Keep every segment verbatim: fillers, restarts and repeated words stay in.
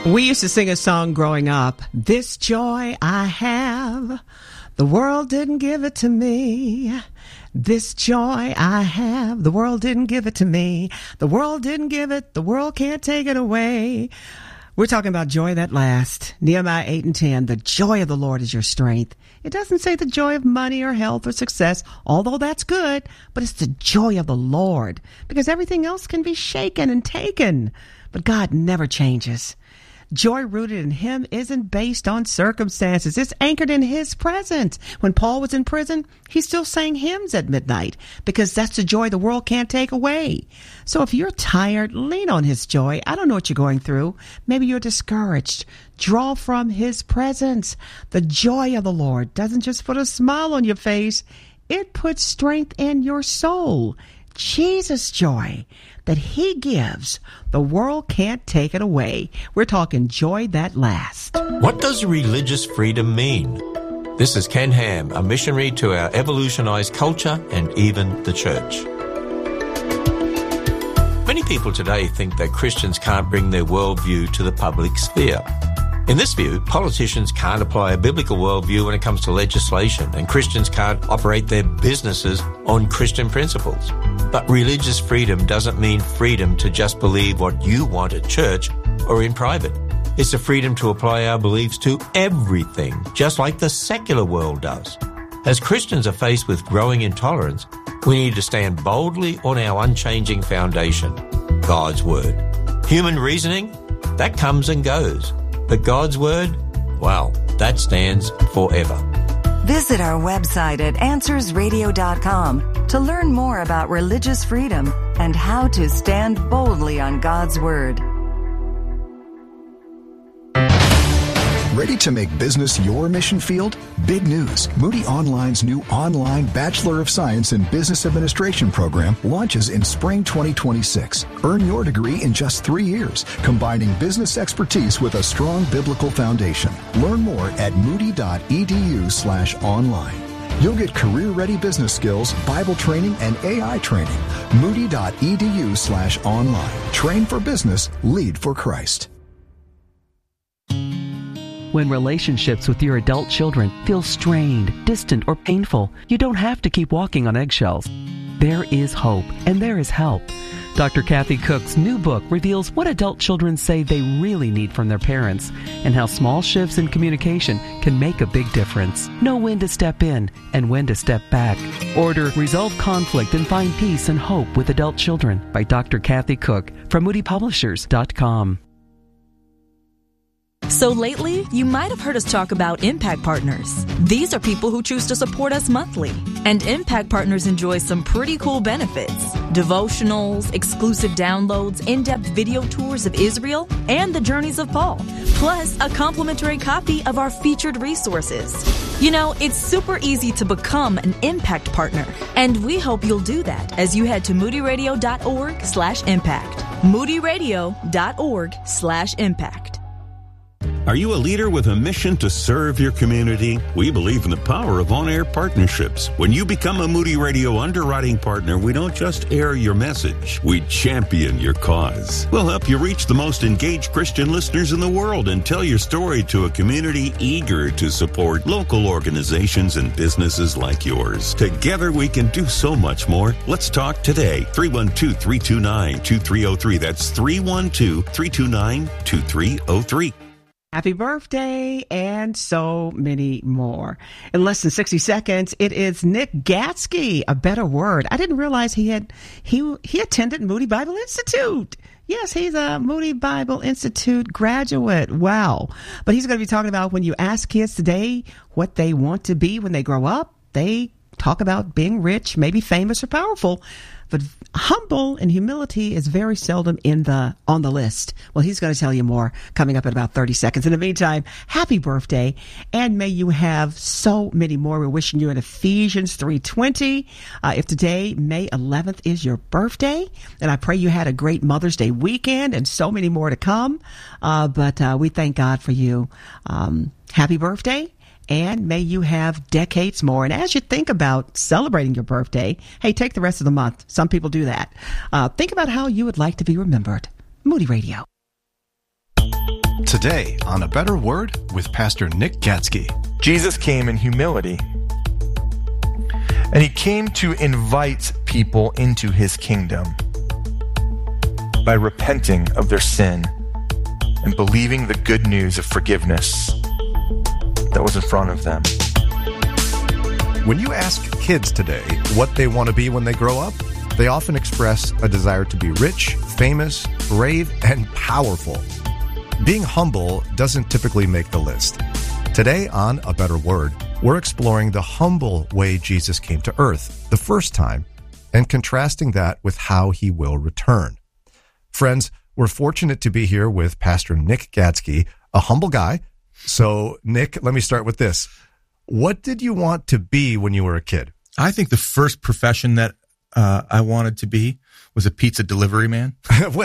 We used to sing a song growing up, "This joy I have, the world didn't give it to me. This joy I have, the world didn't give it to me. The world didn't give it, the world can't take it away." We're talking about joy that lasts. Nehemiah eight and ten, the joy of the Lord is your strength. It doesn't say the joy of money or health or success, although that's good, but it's the joy of the Lord, because everything else can be shaken and taken. But God never changes. Joy rooted in Him isn't based on circumstances. It's anchored in His presence. When Paul was in prison, he still sang hymns at midnight because that's the joy the world can't take away. So if you're tired, lean on His joy. I don't know what you're going through. Maybe you're discouraged. Draw from His presence. The joy of the Lord doesn't just put a smile on your face. It puts strength in your soul. Jesus' joy that He gives, the world can't take it away. We're talking joy that lasts. What does religious freedom mean? This is Ken Ham, a missionary to our evolutionized culture and even the church. Many people today think that Christians can't bring their worldview to the public sphere. In this view, politicians can't apply a biblical worldview when it comes to legislation, and Christians can't operate their businesses on Christian principles. But religious freedom doesn't mean freedom to just believe what you want at church or in private. It's the freedom to apply our beliefs to everything, just like the secular world does. As Christians are faced with growing intolerance, we need to stand boldly on our unchanging foundation, God's Word. Human reasoning, that comes and goes. But God's Word, well, that stands forever. Visit our website at answers radio dot com to learn more about religious freedom and how to stand boldly on God's Word. Ready to make business your mission field? Big news. Moody Online's new online Bachelor of Science in Business Administration program launches in spring twenty twenty-six. Earn your degree in just three years, combining business expertise with a strong biblical foundation. Learn more at moody.edu slash online. You'll get career-ready business skills, Bible training, and A I training. Moody.edu slash online. Train for business, lead for Christ. When relationships with your adult children feel strained, distant, or painful, you don't have to keep walking on eggshells. There is hope, and there is help. Doctor Kathy Cook's new book reveals what adult children say they really need from their parents and how small shifts in communication can make a big difference. Know when to step in and when to step back. Order Resolve Conflict and Find Peace and Hope with Adult Children by Doctor Kathy Cook from moody publishers dot com. So lately, you might have heard us talk about Impact Partners. These are people who choose to support us monthly. And Impact Partners enjoy some pretty cool benefits. Devotionals, exclusive downloads, in-depth video tours of Israel, and the journeys of Paul. Plus, a complimentary copy of our featured resources. You know, it's super easy to become an Impact Partner. And we hope you'll do that as you head to moodyradio.org slash impact. moodyradio.org slash impact. Are you a leader with a mission to serve your community? We believe in the power of on-air partnerships. When you become a Moody Radio underwriting partner, we don't just air your message, we champion your cause. We'll help you reach the most engaged Christian listeners in the world and tell your story to a community eager to support local organizations and businesses like yours. Together we can do so much more. Let's talk today. three one two, three two nine, two three zero three. That's three one two, three two nine, two three zero three. Happy birthday, and so many more. In less than sixty seconds, it is Nick Gatsky, A Better Word. I didn't realize he had he he attended Moody Bible Institute. Yes, he's a Moody Bible Institute graduate. Wow. But he's going to be talking about when you ask kids today what they want to be when they grow up, they talk about being rich, maybe famous or powerful. But humble and humility is very seldom in the on the list. Well, he's going to tell you more coming up in about thirty seconds. In the meantime, happy birthday, and may you have so many more. We're wishing you in Ephesians three twenty. Uh, if today, May eleventh, is your birthday, and I pray you had a great Mother's Day weekend and so many more to come. Uh, but uh, we thank God for you. Um, happy birthday. And may you have decades more. And as you think about celebrating your birthday, hey, take the rest of the month. Some people do that. Uh, think about how you would like to be remembered. Moody Radio. Today on A Better Word with Pastor Nick Gatsky. Jesus came in humility, and he came to invite people into his kingdom by repenting of their sin and believing the good news of forgiveness that was in front of them. When you ask kids today what they want to be when they grow up, they often express a desire to be rich, famous, brave, and powerful. Being humble doesn't typically make the list. Today on A Better Word, we're exploring the humble way Jesus came to earth the first time and contrasting that with how he will return. Friends, we're fortunate to be here with Pastor Nick Gatsky, a humble guy. So, Nick, let me start with this. What did you want to be when you were a kid? I think the first profession that uh, I wanted to be was a pizza delivery man.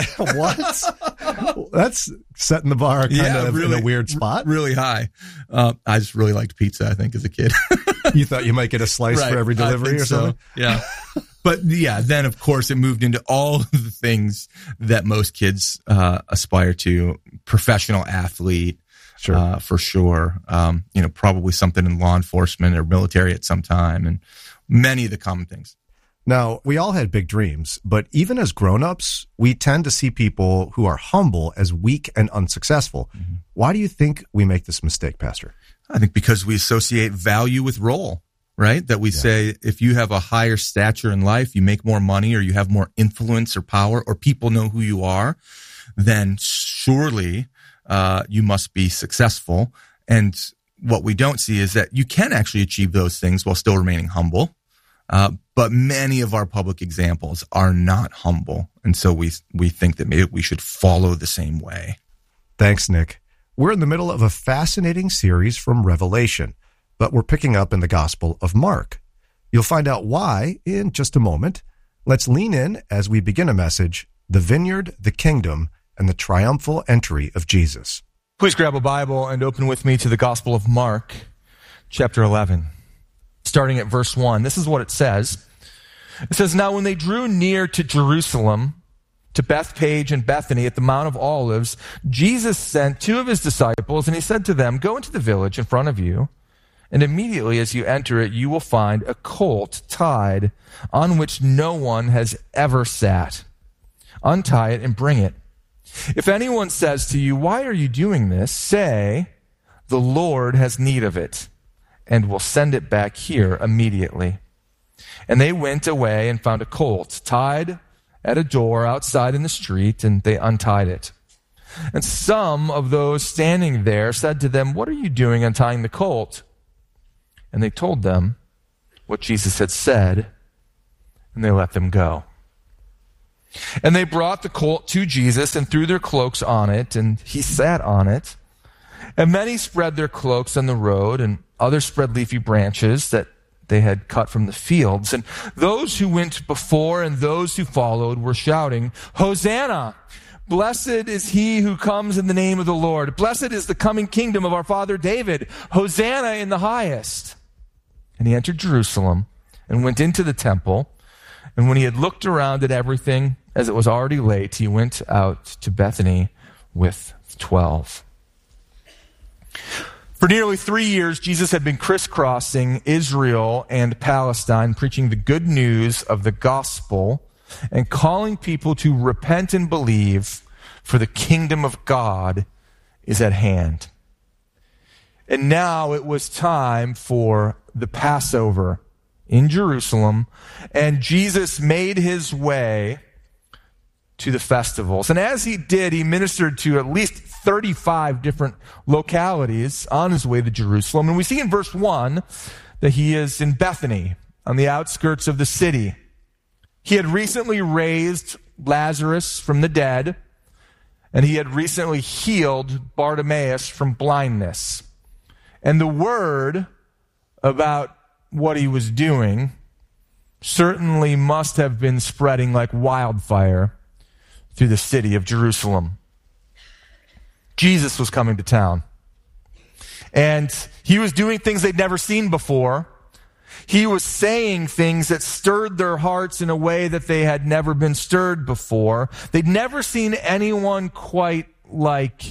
What? That's setting the bar kind yeah, of really, in a weird spot. Really high. Uh, I just really liked pizza, I think, as a kid. You thought you might get a slice right, for every delivery or something? So. Yeah. But yeah, then of course it moved into all of the things that most kids uh, aspire to. Professional athlete, sure. uh, for sure. Um, you know, probably something in law enforcement or military at some time, and many of the common things. Now, we all had big dreams, but even as grown-ups, we tend to see people who are humble as weak and unsuccessful. Mm-hmm. Why do you think we make this mistake, Pastor? I think because we associate value with role, right? That we yeah. say if you have a higher stature in life, you make more money, or you have more influence or power, or people know who you are, then surely uh, you must be successful. And what we don't see is that you can actually achieve those things while still remaining humble. Uh, but many of our public examples are not humble. And so we we think that maybe we should follow the same way. Thanks, Nick. We're in the middle of a fascinating series from Revelation, but we're picking up in the Gospel of Mark. You'll find out why in just a moment. Let's lean in as we begin a message, The Vineyard, the Kingdom, and the Triumphal Entry of Jesus. Please grab a Bible and open with me to the Gospel of Mark, chapter eleven. Starting at verse one, this is what it says. It says, "Now when they drew near to Jerusalem, to Bethphage and Bethany at the Mount of Olives, Jesus sent two of his disciples, and he said to them, 'Go into the village in front of you, and immediately as you enter it, you will find a colt tied on which no one has ever sat. Untie it and bring it. If anyone says to you, "Why are you doing this?" say, "The Lord has need of it, and will send it back here immediately." And they went away and found a colt tied at a door outside in the street, and they untied it. And some of those standing there said to them, "What are you doing untying the colt?" And they told them what Jesus had said, and they let them go. And they brought the colt to Jesus and threw their cloaks on it, and he sat on it. And many spread their cloaks on the road, and others spread leafy branches that they had cut from the fields. And those who went before and those who followed were shouting, "Hosanna! Blessed is he who comes in the name of the Lord. Blessed is the coming kingdom of our father David. Hosanna in the highest." And he entered Jerusalem and went into the temple. And when he had looked around at everything, as it was already late, he went out to Bethany with twelve. For nearly three years, Jesus had been crisscrossing Israel and Palestine, preaching the good news of the gospel and calling people to repent and believe, for the kingdom of God is at hand. And now it was time for the Passover in Jerusalem, and Jesus made his way to the festivals. And as he did, he ministered to at least thirty-five different localities on his way to Jerusalem. And we see in verse one that he is in Bethany, on the outskirts of the city. He had recently raised Lazarus from the dead, and he had recently healed Bartimaeus from blindness. And the word about what he was doing certainly must have been spreading like wildfire through the city of Jerusalem. Jesus was coming to town, and he was doing things they'd never seen before. He was saying things that stirred their hearts in a way that they had never been stirred before. They'd never seen anyone quite like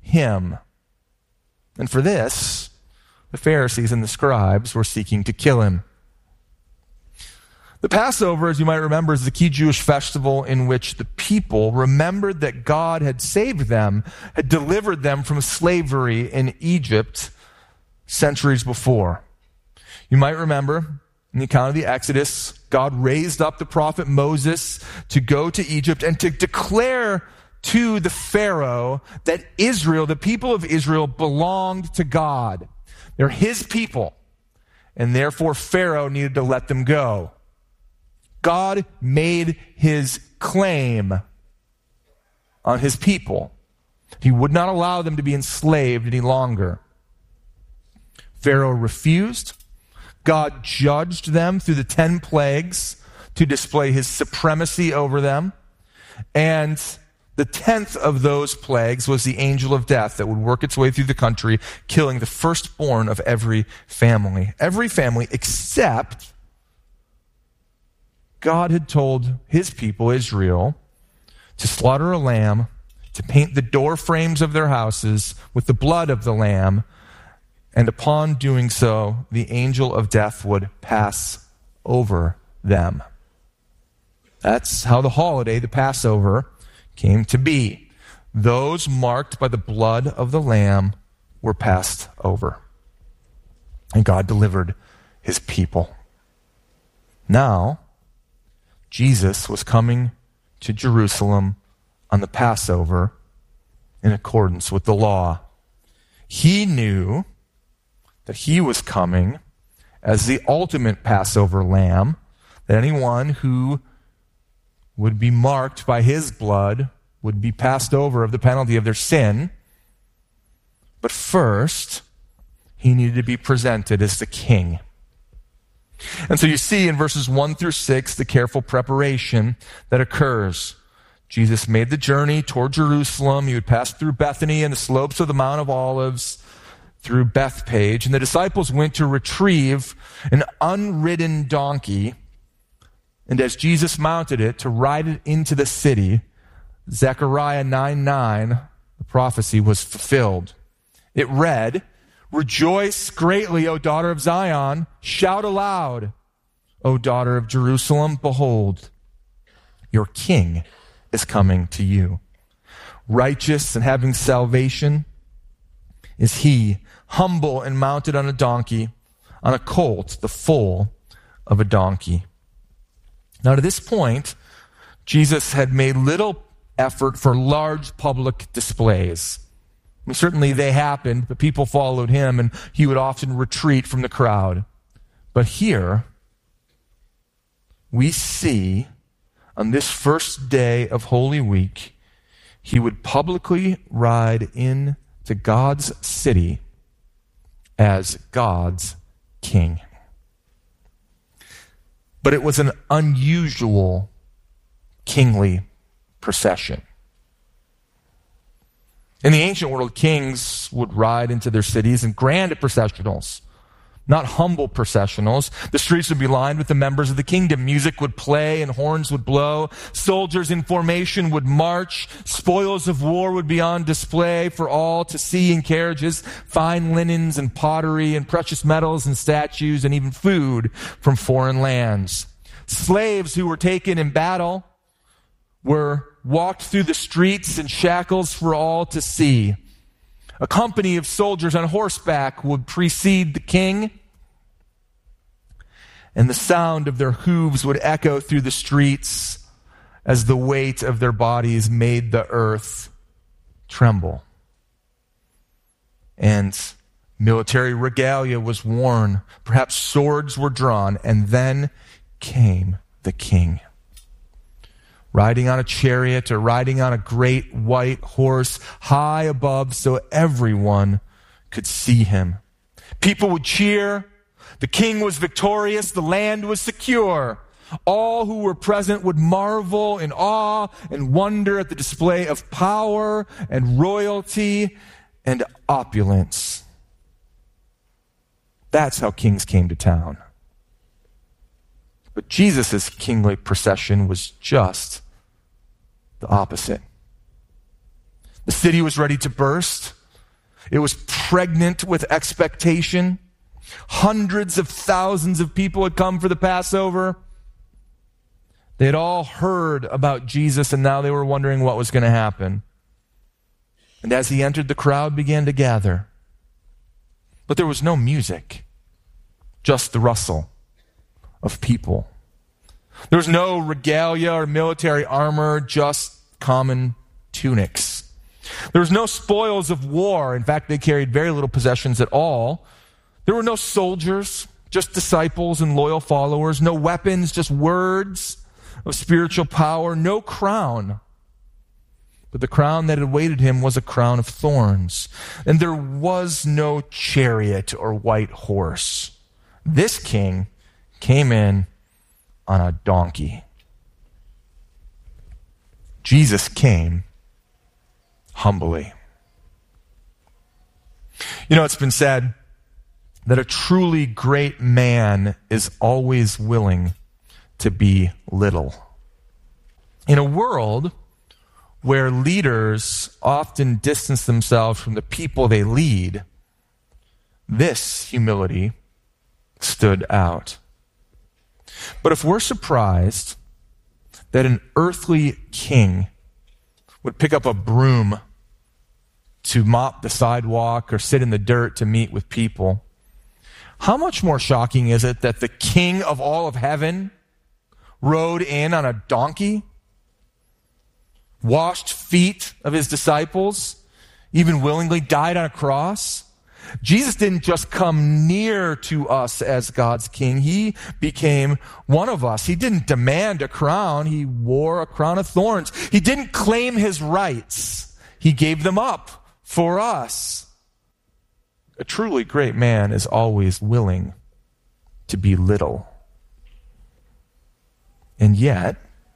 him. And for this, the Pharisees and the scribes were seeking to kill him. The Passover, as you might remember, is the key Jewish festival in which the people remembered that God had saved them, had delivered them from slavery in Egypt centuries before. You might remember in the account of the Exodus, God raised up the prophet Moses to go to Egypt and to declare to the Pharaoh that Israel, the people of Israel, belonged to God. They're his people, and therefore Pharaoh needed to let them go. God made his claim on his people. He would not allow them to be enslaved any longer. Pharaoh refused. God judged them through the ten plagues to display his supremacy over them. And the tenth of those plagues was the angel of death that would work its way through the country, killing the firstborn of every family. Every family except God had told his people, Israel, to slaughter a lamb, to paint the door frames of their houses with the blood of the lamb, and upon doing so, the angel of death would pass over them. That's how the holiday, the Passover, came to be. Those marked by the blood of the lamb were passed over. And God delivered his people. Now, Jesus was coming to Jerusalem on the Passover in accordance with the law. He knew that he was coming as the ultimate Passover lamb, that anyone who would be marked by his blood would be passed over of the penalty of their sin. But first, he needed to be presented as the king. And so you see in verses one through six the careful preparation that occurs. Jesus made the journey toward Jerusalem. He would pass through Bethany and the slopes of the Mount of Olives, through Bethpage, and the disciples went to retrieve an unridden donkey, and as Jesus mounted it to ride it into the city, Zechariah nine nine, the prophecy was fulfilled. It read, "Rejoice greatly, O daughter of Zion. Shout aloud, O daughter of Jerusalem. Behold, your king is coming to you. Righteous and having salvation is he, humble and mounted on a donkey, on a colt, the foal of a donkey." Now to this point, Jesus had made little effort for large public displays. I mean, certainly they happened, but people followed him, and he would often retreat from the crowd. But here, we see on this first day of Holy Week, he would publicly ride into God's city as God's king. But it was an unusual kingly procession. In the ancient world, kings would ride into their cities in grand processionals, not humble processionals. The streets would be lined with the members of the kingdom. Music would play and horns would blow. Soldiers in formation would march. Spoils of war would be on display for all to see in carriages. Fine linens and pottery and precious metals and statues and even food from foreign lands. Slaves who were taken in battle were walked through the streets in shackles for all to see. A company of soldiers on horseback would precede the king, and the sound of their hooves would echo through the streets as the weight of their bodies made the earth tremble. And military regalia was worn, perhaps swords were drawn, and then came the king. Riding on a chariot or riding on a great white horse high above so everyone could see him. People would cheer. The king was victorious. The land was secure. All who were present would marvel in awe and wonder at the display of power and royalty and opulence. That's how kings came to town. But Jesus' kingly procession was just the opposite. The The city was ready to burst. It was pregnant with expectation. Hundreds of thousands of people had come for the Passover. They had all heard about Jesus, and now they were wondering what was going to happen. And as he entered, the crowd began to gather. But there was no music, just the rustle of people. There was no regalia or military armor, just common tunics. There was no spoils of war. In fact, they carried very little possessions at all. There were no soldiers, just disciples and loyal followers. No weapons, just words of spiritual power. No crown. But the crown that awaited him was a crown of thorns. And there was no chariot or white horse. This king came in on a donkey. Jesus came humbly. You know, it's been said that a truly great man is always willing to be little. In a world where leaders often distance themselves from the people they lead, this humility stood out. But if we're surprised that an earthly king would pick up a broom to mop the sidewalk or sit in the dirt to meet with people, how much more shocking is it that the king of all of heaven rode in on a donkey, washed feet of his disciples, even willingly died on a cross? Jesus didn't just come near to us as God's king. He became one of us. He didn't demand a crown. He wore a crown of thorns. He didn't claim his rights. He gave them up for us. A truly great man is always willing to be little. And yet,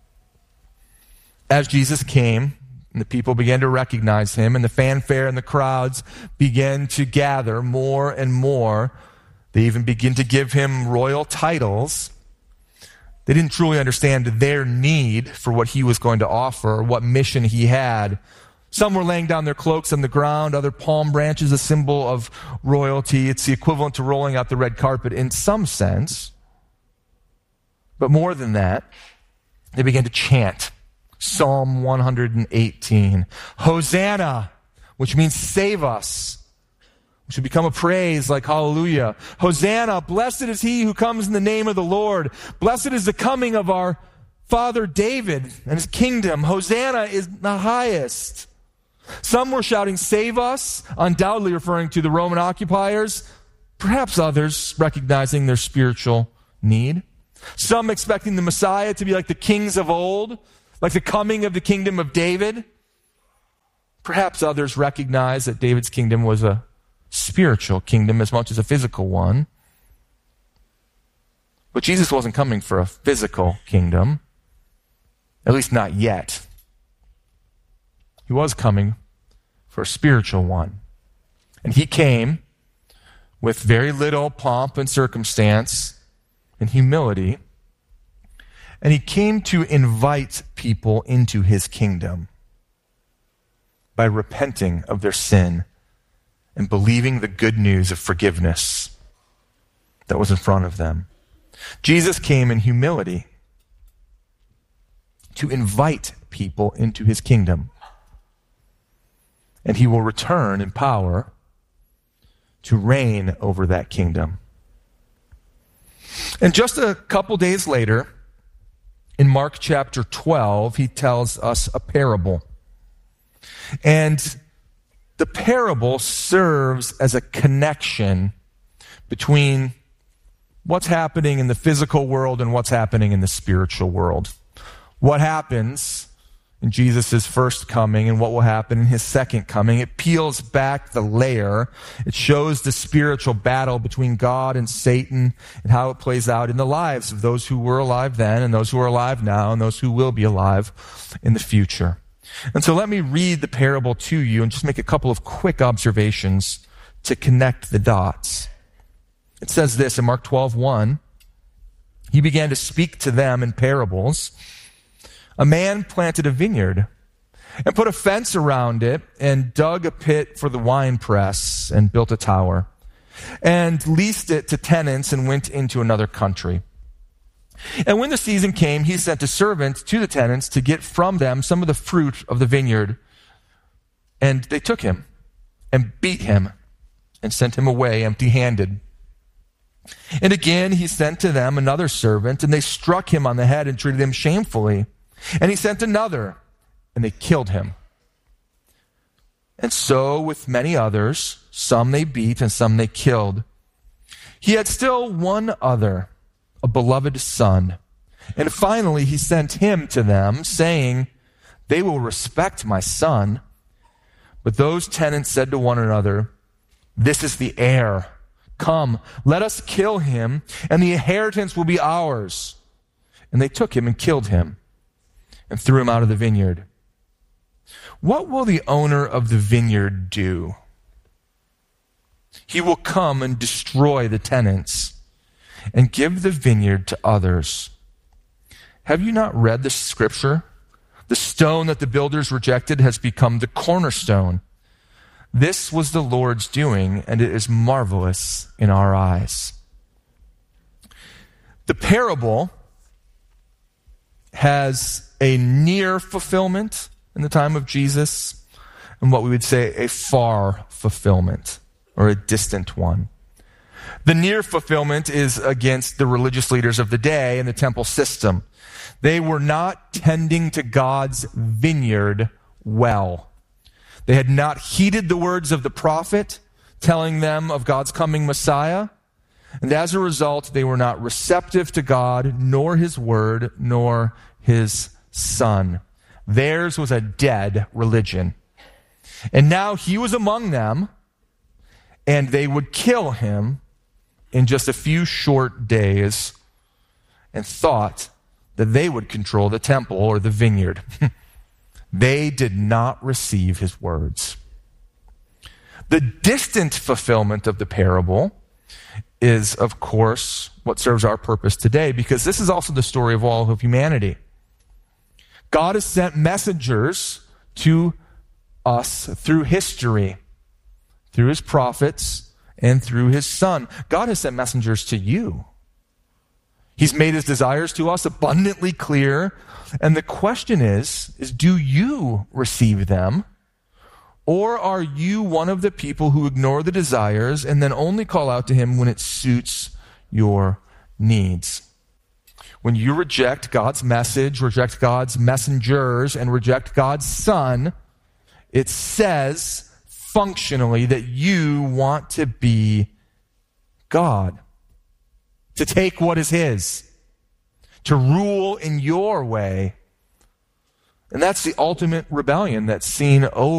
as Jesus came, and the people began to recognize him, and the fanfare and the crowds began to gather more and more. They even begin to give him royal titles. They didn't truly understand their need for what he was going to offer, what mission he had. Some were laying down their cloaks on the ground, other palm branches, a symbol of royalty. It's the equivalent to rolling out the red carpet in some sense. But more than that, they began to chant Psalm one hundred eighteen. Hosanna, which means save us, which would become a praise like hallelujah. Hosanna, blessed is he who comes in the name of the Lord. Blessed is the coming of our father David and his kingdom. Hosanna is the highest. Some were shouting, save us, undoubtedly referring to the Roman occupiers. Perhaps others recognizing their spiritual need. Some expecting the Messiah to be like the kings of old, like the coming of the kingdom of David. Perhaps others recognize that David's kingdom was a spiritual kingdom as much as a physical one. But Jesus wasn't coming for a physical kingdom, at least not yet. He was coming for a spiritual one. And he came with very little pomp and circumstance and humility. And he came to invite people into his kingdom by repenting of their sin and believing the good news of forgiveness that was in front of them. Jesus came in humility to invite people into his kingdom. And he will return in power to reign over that kingdom. And just a couple days later, in Mark chapter twelve, he tells us a parable. And the parable serves as a connection between what's happening in the physical world and what's happening in the spiritual world. What happens in Jesus' first coming and what will happen in his second coming. It peels back the layer. It shows the spiritual battle between God and Satan and how it plays out in the lives of those who were alive then and those who are alive now and those who will be alive in the future. And so let me read the parable to you and just make a couple of quick observations to connect the dots. It says this in Mark twelve one. He began to speak to them in parables. A man planted a vineyard and put a fence around it and dug a pit for the winepress and built a tower and leased it to tenants and went into another country. And when the season came, he sent a servant to the tenants to get from them some of the fruit of the vineyard. And they took him and beat him and sent him away empty-handed. And again he sent to them another servant, and they struck him on the head and treated him shamefully. And he sent another, and they killed him. And so with many others, some they beat and some they killed. He had still one other, a beloved son. And finally he sent him to them, saying, "They will respect my son." But those tenants said to one another, "This is the heir. Come, let us kill him, and the inheritance will be ours." And they took him and killed him and threw him out of the vineyard. What will the owner of the vineyard do? He will come and destroy the tenants and give the vineyard to others. Have you not read the scripture? The stone that the builders rejected has become the cornerstone. This was the Lord's doing, and it is marvelous in our eyes. The parable has a near fulfillment in the time of Jesus, and what we would say a far fulfillment, or a distant one. The near fulfillment is against the religious leaders of the day and the temple system. They were not tending to God's vineyard well. They had not heeded the words of the prophet telling them of God's coming Messiah. And as a result, they were not receptive to God, nor his word, nor his son. Theirs was a dead religion. And now he was among them, and they would kill him in just a few short days, and thought that they would control the temple or the vineyard. They did not receive his words. The distant fulfillment of the parable is, of course, what serves our purpose today, because this is also the story of all of humanity. God has sent messengers to us through history, through his prophets, and through his son. God has sent messengers to you. He's made his desires to us abundantly clear. And the question is, is do you receive them? Or are you one of the people who ignore the desires and then only call out to him when it suits your needs? When you reject God's message, reject God's messengers, and reject God's son, it says functionally that you want to be God, to take what is his, to rule in your way. And that's the ultimate rebellion that's seen over